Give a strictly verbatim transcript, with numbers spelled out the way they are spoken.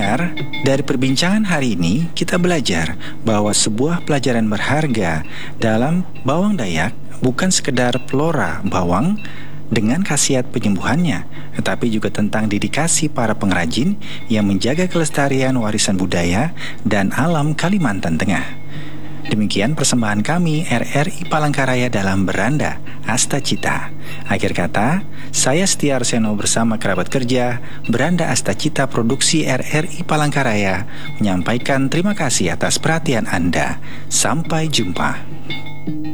pendengar, dari perbincangan hari ini kita belajar bahwa sebuah pelajaran berharga dalam bawang Dayak bukan sekedar flora bawang dengan khasiat penyembuhannya, tetapi juga tentang dedikasi para pengrajin yang menjaga kelestarian warisan budaya dan alam Kalimantan Tengah. Demikian persembahan kami R R I Palangkaraya dalam Beranda Astacita. Akhir kata, saya Setia Arseno bersama kerabat kerja Beranda Astacita Produksi R R I Palangkaraya menyampaikan terima kasih atas perhatian Anda. Sampai jumpa.